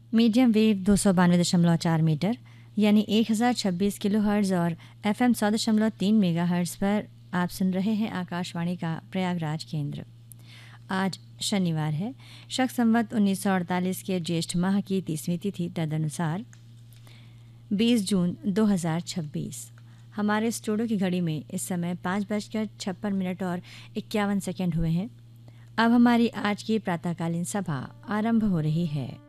Medium wave 292.4 metre यानी 1026 kilohertz और FM 100.3 megahertz पर आप सुन रहे हैं आकाशवाणी का प्रयागराज केंद्र। आज शनिवार है, शक संवत 1948 के ज्येष्ठ माह की 30वीं तिथि तदनुसार 20 जून 2026। हमारे स्टूडियो की घड़ी में इस समय 5:56 और 51 सेकंड हुए हैं। अब हमारी आज की प्रातःकालीन सभा आरंभ हो रही है।